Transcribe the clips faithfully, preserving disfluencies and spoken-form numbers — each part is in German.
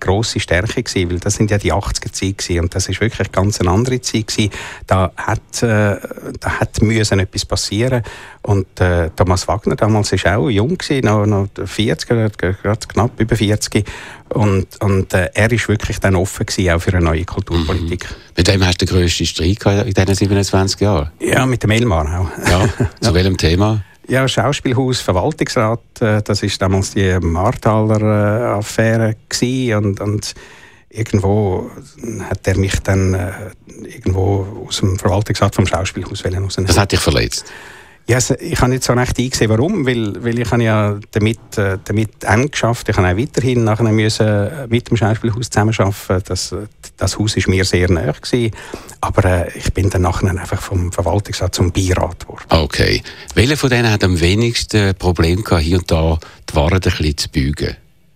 grosse Stärke gewesen, weil das sind ja die achtziger Zeit und das ist wirklich ganz eine andere Zeit gewesen. Da hat, äh, da hat müssen etwas passieren und äh, Thomas Wagner damals war auch jung gewesen, noch, noch vierzig, gerade knapp über vierzig und, und äh, er ist wirklich dann offen gewesen, auch für eine neue Kulturpolitik. Mhm. Mit wem hast du den grössten Streit in diesen siebenundzwanzig Jahren? Ja, mit dem Elmar auch. Ja, zu ja. welchem Thema? Ja, Schauspielhaus, Verwaltungsrat, äh, das war damals die Marthaler-Affäre äh, und, und irgendwo hat er mich dann äh, irgendwo aus dem Verwaltungsrat vom Schauspielhaus rausnehmen. Das hat dich verletzt? Ja, also ich habe nicht so recht eingesehen, warum, weil, weil ich habe ja damit, äh, damit eng geschafft. Ich habe auch weiterhin nachher müssen mit dem Schauspielhaus zusammenarbeiten. Das, das Haus war mir sehr nahe gewesen. Aber äh, ich bin dann nachher einfach vom Verwaltungsrat zum Beirat geworden. Okay. Welcher von denen hat am wenigsten Probleme gehabt, hier und da die Waren ein bisschen zu beugen?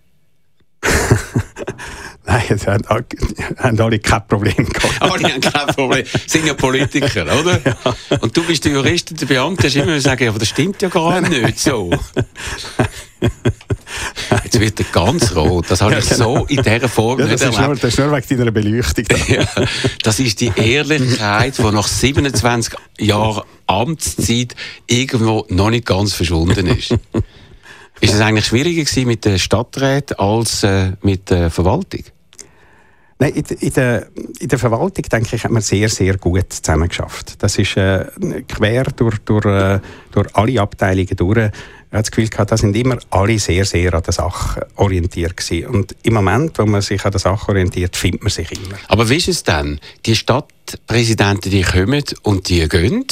Nein, es haben, haben alle kein Problem gehabt. Alle haben kein Problem. Sind ja Politiker, oder? Ja. Und du bist der Jurist und der Beamte, hast immer sagen, aber das stimmt ja gar nicht so. Jetzt wird er ganz rot. Das habe ich ja, genau. so in dieser Form ja, nicht das erlebt. Nur, das ist nur wegen deiner Beleuchtung. Da. Ja, das ist die Ehrlichkeit, die nach siebenundzwanzig Jahren Amtszeit irgendwo noch nicht ganz verschwunden ist. Ist es eigentlich schwieriger gewesen mit den Stadträten als äh, mit der Verwaltung? Nein, in, in, der, in der Verwaltung, denke ich, hat man sehr, sehr gut zusammengeschafft. Das ist äh, quer durch, durch, äh, durch alle Abteilungen durch. Ich habe das Gefühl gehabt, da sind immer alle sehr, sehr an der Sache orientiert gewesen. Und im Moment, wo man sich an der Sache orientiert, findet man sich immer. Aber wie ist es denn? Die Stadtpräsidenten, die kommen und die gehen.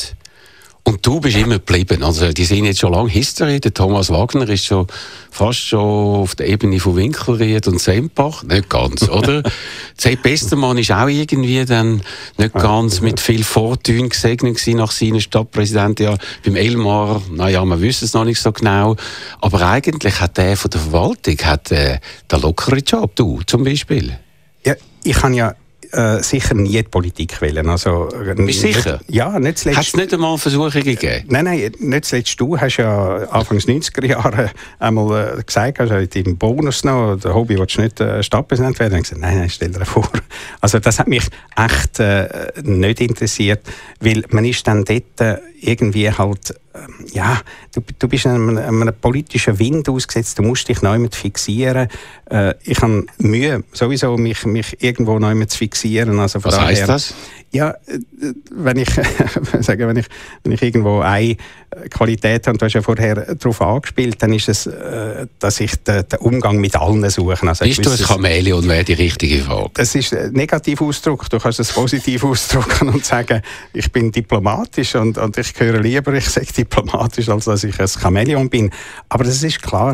Und du bist immer geblieben. Also, die sind jetzt schon lange History. Der Thomas Wagner ist schon fast schon auf der Ebene von Winkelried und Sempach. Nicht ganz, oder? Sepp Pestermann ist auch irgendwie dann nicht ganz mit viel Fortune gesegnet gewesen nach seiner Stadtpräsidentin. Ja, beim Elmar, naja, man wüsste es noch nicht so genau. Aber eigentlich hat der von der Verwaltung hat, äh, den lockeren Job, du zum Beispiel. Ja, ich kann ja Äh, sicher nie die Politik wählen. Also, bist du sicher? Ja, nicht zuletzt. Hat es nicht einmal Versuche gegeben? Nein, nein, nicht zuletzt. Du hast ja Anfang neunziger Jahre einmal äh, gesagt, also in deinem Bonus noch, der Hobby, willst du nicht äh, Stadtpräsident werden? Und ich gesagt, nein, nein, stell dir vor. Also das hat mich echt äh, nicht interessiert, weil man ist dann dort äh, irgendwie halt, äh, ja, du, du bist einem, einem politischen Wind ausgesetzt, du musst dich neu mit fixieren. Äh, ich habe Mühe, sowieso mich, mich irgendwo neu mit zu fixieren. Also Was heisst das? Ja, wenn ich, sagen, wenn ich, wenn ich irgendwo eine Qualität habe, und du hast ja vorher darauf angespielt, dann ist es, dass ich den, den Umgang mit allen suche. Also bist du ein Chamäleon, wäre die richtige Frage? Das ist ein negativer Ausdruck. Du kannst es positiv ausdrücken und sagen, ich bin diplomatisch und, und ich höre lieber, ich sage diplomatisch, als dass ich ein Chamäleon bin. Aber das ist klar,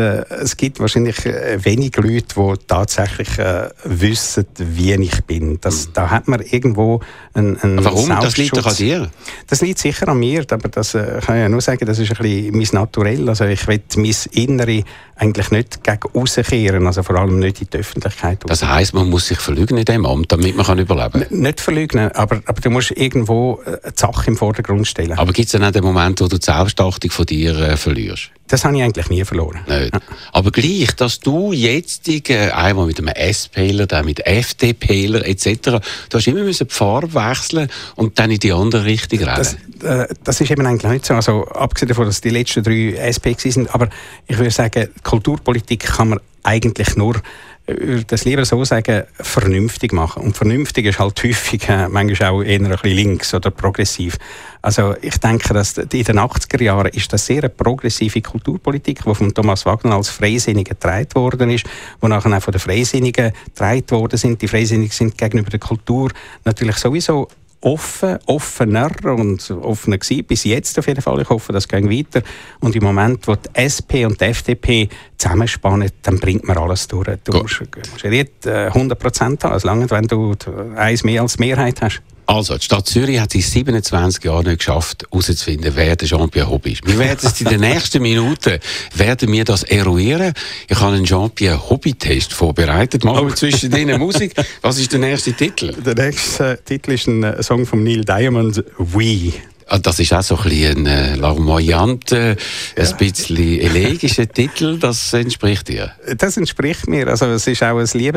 es gibt wahrscheinlich wenig Leute, die tatsächlich äh, wissen, wie ich bin. Das, da hat man irgendwo einen, einen Warum? Das liegt doch an dir? Das liegt sicher an mir, aber das äh, kann ich ja nur sagen, das ist ein bisschen mein Naturell. Also ich will mein Innere eigentlich nicht gegen rauskehren, also vor allem nicht in die Öffentlichkeit. Das heisst, man muss sich verlügen in diesem Amt, damit man kann überleben kann? N- nicht verlügen, aber, aber du musst irgendwo die Sache im Vordergrund stellen. Aber gibt es dann auch den Moment, wo du die Selbstachtung von dir äh, verlierst? Das habe ich eigentlich nie verloren. Nicht. Ja. Aber gleich, dass du jetzt äh, einmal mit einem SPler, dann mit FDPler et cetera, du hast immer müssen die Farbe wechseln und dann in die andere Richtung rennen. Das, äh, das ist eben eigentlich nicht so. Also, abgesehen davon, dass die letzten drei S P sind, aber ich würde sagen, Kulturpolitik kann man eigentlich nur, ich würde das lieber so sagen, vernünftig machen. Und vernünftig ist halt häufig äh, manchmal auch eher ein bisschen links oder progressiv. Also ich denke, dass in den achtziger Jahren ist das sehr eine progressive Kulturpolitik, die von Thomas Wagner als Freisinniger getragen worden ist, die nachher auch von den Freisinnigen getragen worden sind. Die Freisinnigen sind gegenüber der Kultur natürlich sowieso offen, offener und offener gewesen, bis jetzt auf jeden Fall. Ich hoffe, das geht weiter. Und im Moment, wo die S P und die F D P zusammenspannen, dann bringt man alles durch. Du Gut. musst, musst ja nicht hundert Prozent haben, solange wenn du eins mehr als Mehrheit hast. Also, die Stadt Zürich hat es in siebenundzwanzig Jahren nicht geschafft, herauszufinden, wer der Jean-Pierre Hobby ist. Wir werden es in den nächsten Minuten werden wir das eruieren. Ich habe einen Jean-Pierre Hobby-Test vorbereitet. Machen wir zwischen denen Musik. Was ist der nächste Titel? Der nächste Titel ist ein Song von Neil Diamond, «We». Das ist auch so ein bisschen ein äh, larmoyanter, ja. ein bisschen elegischer Titel. Das entspricht dir? Das entspricht mir. Also, es ist auch ein Liebes